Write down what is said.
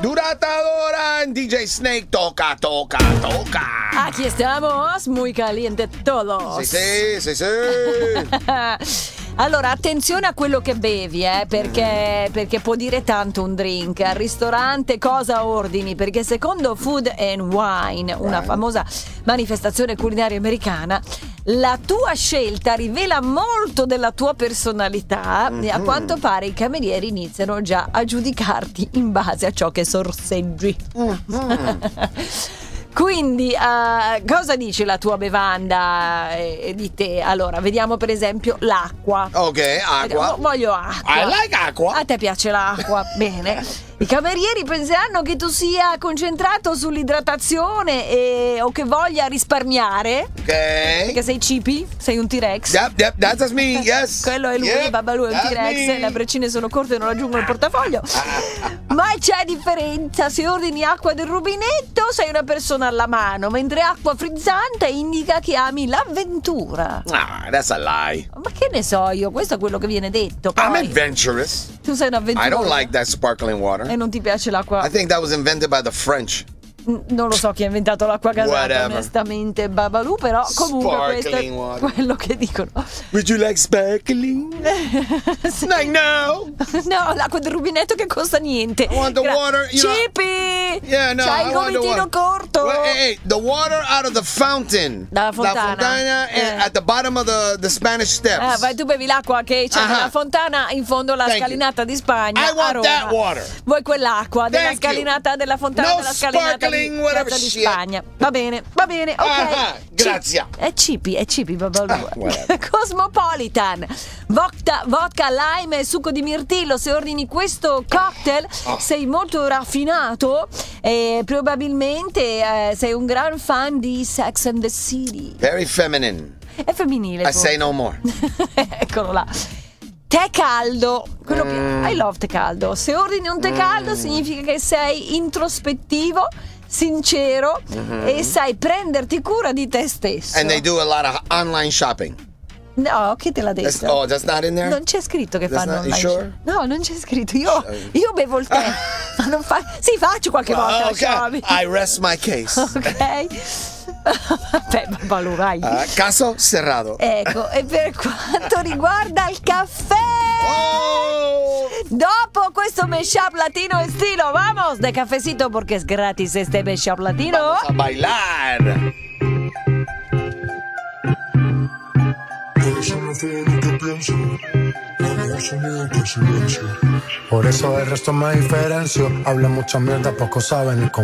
Duratadora, DJ Snake, toca. Aquí estamos, muy caliente todos. Sì. Allora, attenzione a quello che bevi, perché può dire tanto un drink. Al ristorante cosa ordini? Perché secondo Food and Wine, una famosa manifestazione culinaria americana, la tua scelta rivela molto della tua personalità e a quanto pare i camerieri iniziano già a giudicarti in base a ciò che sorseggi. Quindi cosa dice la tua bevanda di te? Allora, vediamo per esempio l'acqua. Ok, acqua. Voglio acqua. I like acqua. A te piace l'acqua? Bene. I camerieri penseranno che tu sia concentrato sull'idratazione o che voglia risparmiare. Ok. Perché sei Cipi? Sei un T-Rex? Yep, that's me, yes. Quello è lui, Babalù è un T-Rex, me. le braccine sono corte e non raggiungono il portafoglio. Ma c'è differenza, se ordini acqua del rubinetto sei una persona alla mano, mentre acqua frizzante indica che ami l'avventura. Ah, that's a lie. Ma che ne so io, questo è quello che viene detto. I'm Poi, adventurous. tu sei un avventuroso. I don't like that sparkling water. E non ti piace l'acqua? I think that was invented by the French. Non lo so chi ha inventato l'acqua gasata, Whatever. onestamente, Babalù, però comunque questo è Sparkling water. quello che dicono. Would you like sparkling? Sì. Like, no. No, l'acqua del rubinetto che costa niente. I want the water, you know- Cipi! Yeah, no, C'hai I il want the gomitino water. corto. Well, hey, the water out of the fountain. Dalla fontana. La fontana at the bottom of the Spanish steps. Vai, tu bevi l'acqua che c'è nella fontana in fondo alla Thank you. scalinata di Spagna. I want a Roma. that water. Vuoi quell'acqua della Thank you. scalinata della fontana No della scalinata sparkling, di whatever Piazza di shit. Spagna. Va bene, ok. Grazie. È Cipi, Babalù. whatever. Cosmopolitan, vodka, lime e succo di mirtillo. Se ordini questo cocktail sei molto raffinato e probabilmente sei un gran fan di Sex and the City. Very feminine. È femminile. I say no more. Eccolo là. Tè caldo, quello che I love tè caldo. Se ordini un tè caldo significa che sei introspettivo, sincero e sai prenderti cura di te stesso. And they do a lot of online shopping. No, chi te l'ha detto? That's not in there? Non c'è scritto che That's fanno not- you online. sure? No, non c'è scritto. Io bevo il tè, ma non fa. Sì, faccio qualche volta. Okay. I rest my case. Ok. Beh, Babalù, vai. Caso cerrado. Ecco, e per quanto riguarda il caffè, dopo questo mashup latino estilo, vamos de cafecito porque es gratis este mashup latino. Vamos a bailar. Por eso no fue lo que pienso, cuando sonido que silencio. Por eso el resto me diferencio. Habla mucha mierda, poco saben y